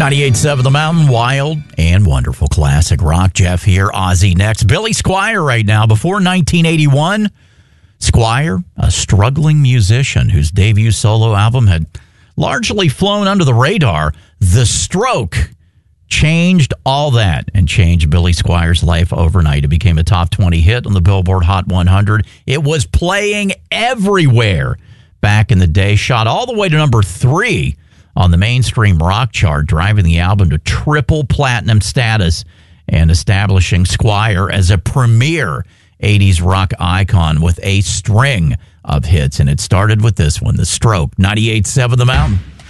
98.7 The Mountain, wild and wonderful classic rock. Jeff here, Ozzy next. Billy Squier right now. Before 1981, Squier, a struggling musician whose debut solo album had largely flown under the radar. The Stroke changed all that and changed Billy Squier's life overnight. It became a top 20 hit on the Billboard Hot 100. It was playing everywhere back in the day, shot all the way to number 3 on the mainstream rock chart, driving the album to triple platinum status and establishing Squier as a premier 80s rock icon with a string of hits. And it started with this one, The Stroke, 98.7 The Mountain.